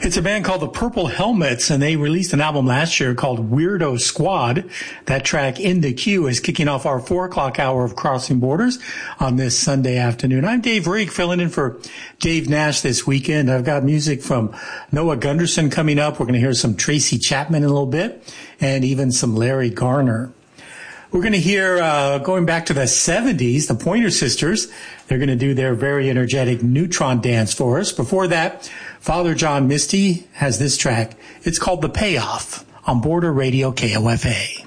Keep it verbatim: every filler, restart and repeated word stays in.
It's a band called the Purple Helmets, and they released an album last year called Weirdo Squad. That track, In the Queue, is kicking off our four o'clock hour of Crossing Borders on this Sunday afternoon. I'm Dave Rigg, filling in for Dave Nash this weekend. I've got music from Noah Gunderson coming up. We're going to hear some Tracy Chapman in a little bit, and even some Larry Garner. We're going to hear, uh, going back to the seventies, the Pointer Sisters. They're going to do their very energetic Neutron dance for us. Before that, Father John Misty has this track. It's called The Payoff on Border Radio K O F A.